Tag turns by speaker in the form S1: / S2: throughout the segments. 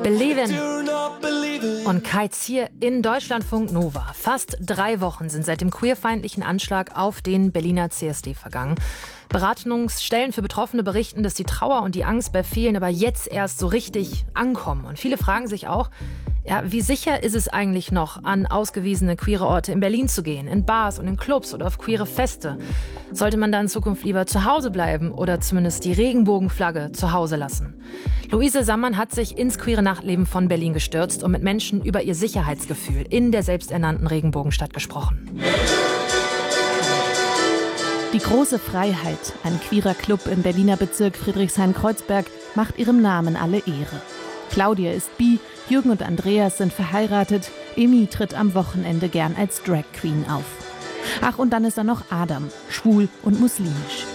S1: Believin' und Kites hier in Deutschlandfunk Nova. Fast 3 Wochen sind seit dem queerfeindlichen Anschlag auf den Berliner CSD vergangen. Beratungsstellen für Betroffene berichten, dass die Trauer und die Angst bei vielen aber jetzt erst so richtig ankommen. Und viele fragen sich auch, ja, wie sicher ist es eigentlich noch, an ausgewiesene queere Orte in Berlin zu gehen, in Bars und in Clubs oder auf queere Feste? Sollte man da in Zukunft lieber zu Hause bleiben oder zumindest die Regenbogenflagge zu Hause lassen? Luise Sammann hat sich ins queere Nachtleben von Berlin gestürzt und mit Menschen über ihr Sicherheitsgefühl in der selbsternannten Regenbogenstadt gesprochen.
S2: Die große Freiheit, ein queerer Club im Berliner Bezirk Friedrichshain-Kreuzberg, macht ihrem Namen alle Ehre. Claudia ist bi, Jürgen und Andreas sind verheiratet, Emi tritt am Wochenende gern als Drag Queen auf. Ach, und dann ist da noch Adam, schwul und muslimisch.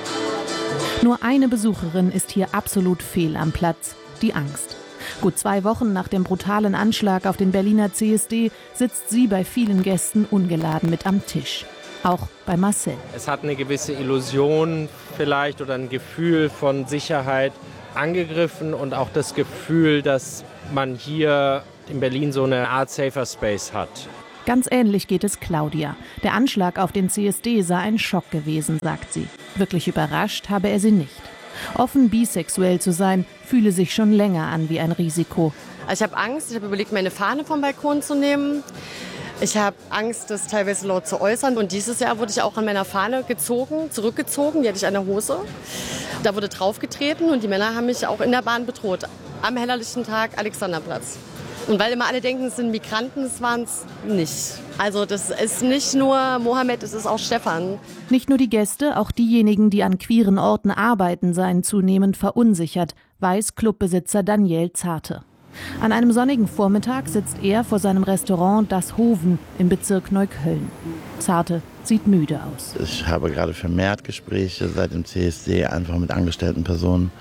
S2: Nur eine Besucherin ist hier absolut fehl am Platz, die Angst. Gut 2 Wochen nach dem brutalen Anschlag auf den Berliner CSD sitzt sie bei vielen Gästen ungeladen mit am Tisch. Auch bei Marcel.
S3: Es hat eine gewisse Illusion vielleicht oder ein Gefühl von Sicherheit angegriffen und auch das Gefühl, dass man hier in Berlin so eine Art Safer Space hat.
S2: Ganz ähnlich geht es Claudia. Der Anschlag auf den CSD sei ein Schock gewesen, sagt sie. Wirklich überrascht habe er sie nicht. Offen bisexuell zu sein, fühle sich schon länger an wie ein Risiko.
S4: Also ich habe Angst, ich habe überlegt, meine Fahne vom Balkon zu nehmen. Ich habe Angst, das teilweise laut zu äußern. Und dieses Jahr wurde ich auch an meiner Fahne zurückgezogen. Die hatte ich an der Hose. Da wurde draufgetreten und die Männer haben mich auch in der Bahn bedroht. Am hellerlichten Tag Alexanderplatz. Und weil immer alle denken, es sind Migranten, das waren es nicht. Also das ist nicht nur Mohammed, es ist auch Stefan.
S2: Nicht nur die Gäste, auch diejenigen, die an queeren Orten arbeiten, seien zunehmend verunsichert, weiß Clubbesitzer Daniel Zarte. An einem sonnigen Vormittag sitzt er vor seinem Restaurant Das Hoven im Bezirk Neukölln. Zarte sieht müde aus.
S5: Ich habe gerade vermehrt Gespräche seit dem CSD einfach mit angestellten Personen,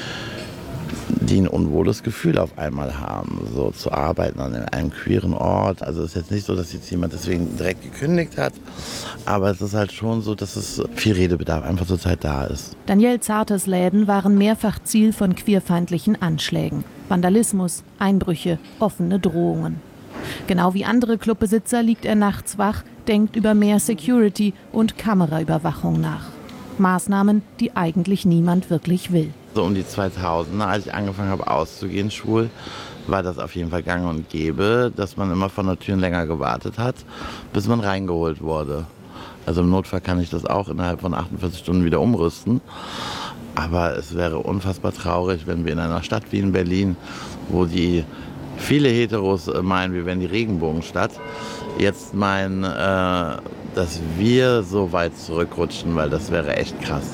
S5: die ein unwohles Gefühl auf einmal haben, so zu arbeiten an einem queeren Ort. Also es ist jetzt nicht so, dass jetzt jemand deswegen direkt gekündigt hat, aber es ist halt schon so, dass es viel Redebedarf einfach zurzeit da ist.
S2: Daniel Zartes Läden waren mehrfach Ziel von queerfeindlichen Anschlägen. Vandalismus, Einbrüche, offene Drohungen. Genau wie andere Clubbesitzer liegt er nachts wach, denkt über mehr Security und Kameraüberwachung nach. Maßnahmen, die eigentlich niemand wirklich will.
S5: So um die 2000er, als ich angefangen habe auszugehen, schwul, war das auf jeden Fall gang und gäbe, dass man immer vor der Tür länger gewartet hat, bis man reingeholt wurde. Also im Notfall kann ich das auch innerhalb von 48 Stunden wieder umrüsten. Aber es wäre unfassbar traurig, wenn wir in einer Stadt wie in Berlin, wo die viele Heteros meinen, wir wären die Regenbogenstadt, jetzt meinen, dass wir so weit zurückrutschen, weil das wäre echt krass.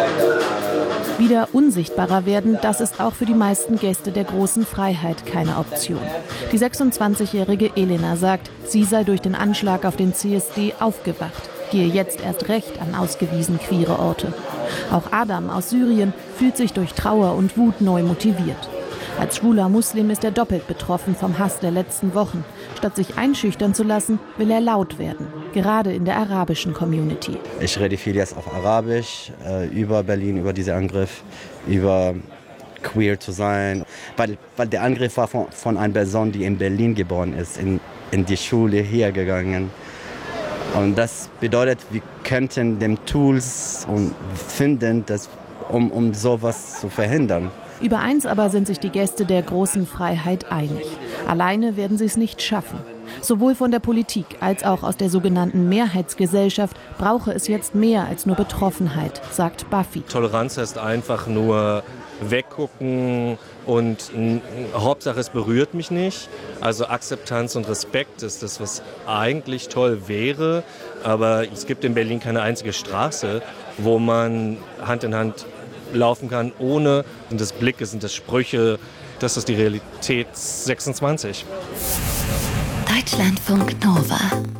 S2: Wieder unsichtbarer werden, das ist auch für die meisten Gäste der großen Freiheit keine Option. Die 26-jährige Elena sagt, sie sei durch den Anschlag auf den CSD aufgewacht, gehe jetzt erst recht an ausgewiesen queere Orte. Auch Adam aus Syrien fühlt sich durch Trauer und Wut neu motiviert. Als schwuler Muslim ist er doppelt betroffen vom Hass der letzten Wochen. Statt sich einschüchtern zu lassen, will er laut werden, gerade in der arabischen Community.
S6: Ich rede viel jetzt auf Arabisch, über Berlin, über diesen Angriff, über queer zu sein. Weil der Angriff war von einer Person, die in Berlin geboren ist, in die Schule hier gegangen. Und das bedeutet, wir könnten dem Tools finden, um sowas zu verhindern.
S2: Über eins aber sind sich die Gäste der großen Freiheit einig. Alleine werden sie es nicht schaffen. Sowohl von der Politik als auch aus der sogenannten Mehrheitsgesellschaft brauche es jetzt mehr als nur Betroffenheit, sagt Buffy.
S3: Toleranz heißt einfach nur weggucken und Hauptsache es berührt mich nicht. Also Akzeptanz und Respekt ist das, was eigentlich toll wäre. Aber es gibt in Berlin keine einzige Straße, wo man Hand in Hand laufen kann, ohne, sind das Blicke, sind das Sprüche, das ist die Realität 26.
S7: Deutschlandfunk Nova.